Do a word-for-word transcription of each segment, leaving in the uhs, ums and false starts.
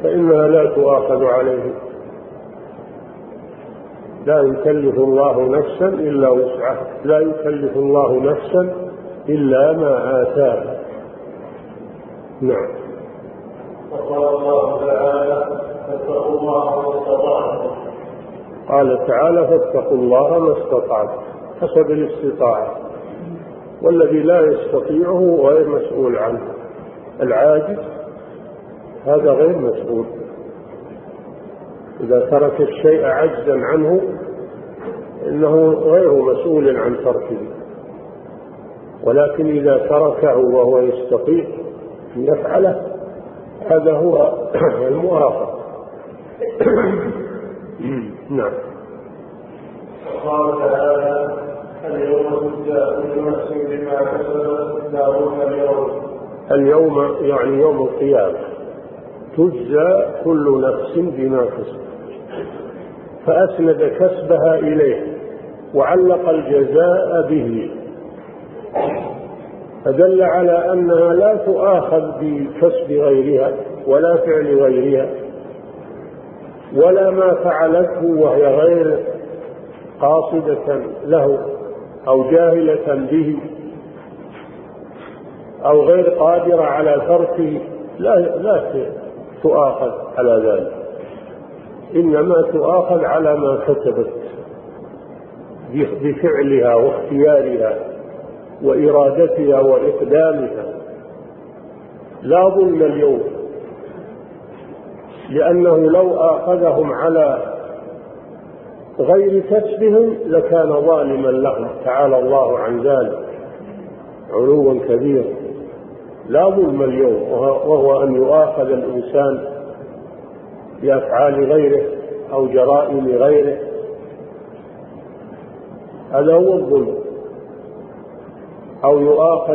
فإنها لا تؤاخذ عليه. لا يكلف الله نفسا إلا وسعها، لا يكلف الله نفسا إلا ما آتاها. نعم. وقال الله تعالى فاتقوا الله ما استطعتم. قال تعالى فاتقوا الله ما استطعتم، حسب الاستطاعة، والذي لا يستطيعه غير مسؤول عنه. العاجز هذا غير مسؤول، إذا ترك الشيء عجزا عنه إنه غير مسؤول عن تركه، ولكن إذا تركه وهو يستطيع أن يفعله هذا هو الموافق. نعم. قال تعالى اليوم تجزى كل نفس بما كسبت لا ظلم اليوم. اليوم يعني يوم القيامة تجزى كل نفس بما كسبت، فأسند كسبها إليه وعلق الجزاء به، فدل على أنها لا تؤاخذ بكسب غيرها ولا فعل غيرها ولا ما فعلته وهي غير قاصدة له أو جاهلة به أو غير قادرة على تركه، لا لا تؤاخذ على ذلك، إنما تؤاخذ على ما كسبت بفعلها واختيارها وإرادتها وإقدامها. لا ظلم اليوم، لأنه لو آخذهم على غير كسبهم لكان ظالما لهم، تعالى الله عن ذلك علوا كبيرا. لا ظلم اليوم، وهو أن يؤاخذ الإنسان بأفعال غيره أو جرائم غيره، هذا هو الظلم. أو يؤاخذ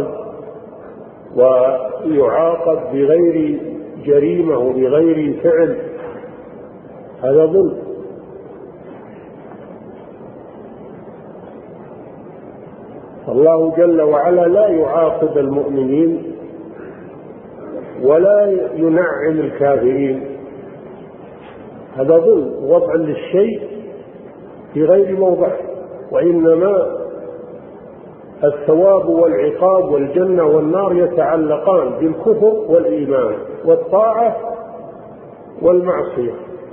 ويعاقب بغير جريمة وبغير فعل، هذا ظلم. الله جل وعلا لا يعاقب المؤمنين ولا ينعم الكافرين، هذا ظلم، وضع للشيء في غير موضعه، وإنما الثواب والعقاب والجنة والنار يتعلقان بالكفر والإيمان والطاعة والمعصية،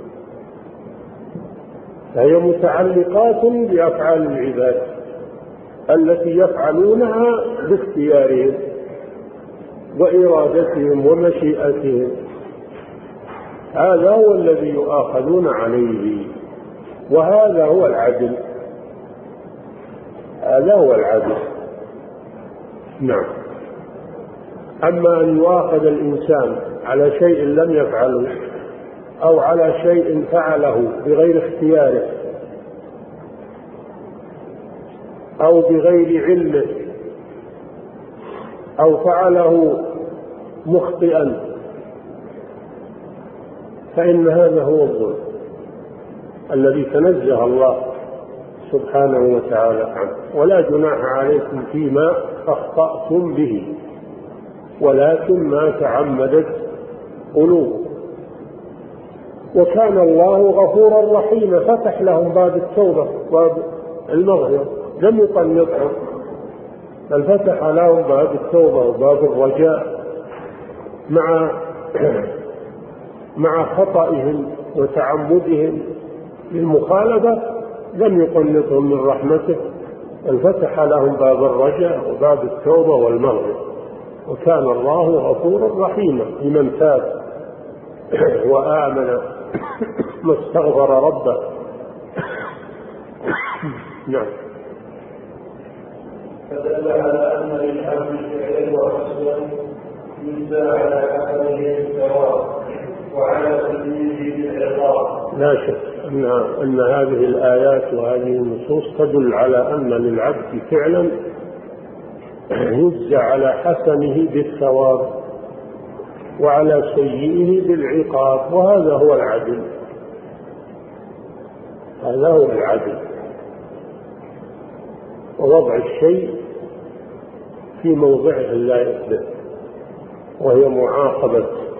فهي متعلقات بأفعال العباد التي يفعلونها باختيارهم وإرادتهم ومشيئتهم، هذا هو الذي يؤاخذون عليه، وهذا هو العدل، هذا هو العدل. نعم. أما أن يؤاخذ الإنسان على شيء لم يفعله أو على شيء فعله بغير اختياره أو بغير علمه أو فعله مخطئا، فإن هذا هو الظلم الذي تنزه الله سبحانه وتعالى عنه. ولا جناح عليكم فيما أخطأتم به ولكن ما تعمدت قلوبكم، وكان الله غفورا رحيما، فتح لهم باب التوبة باب المغفرة، لم يقنطهم بل فتح لهم باب التوبة وباب الرجاء مع مع خطئهم وتعمدهم للمخالفة، لم يقنطهم من رحمته بل فتح لهم باب الرجاء وباب التوبة والمغفرة، وكان الله غفورا رحيما لمن تاب وآمن واستغفر ربه. نعم. فدل على أن للعبد فعلا وحسنا يجزى على حسنه بالثواب وعلى سبيله بالعقاب. لا شك أن أن هذه الآيات وهذه النصوص تدل على أن للعبد فعلا يجزى على حسنه بالثواب وعلى سيئه بالعقاب، وهذا هو العدل، هذا هو العدل، ووضع الشيء في موضعه اللائق به، وهي معاقبة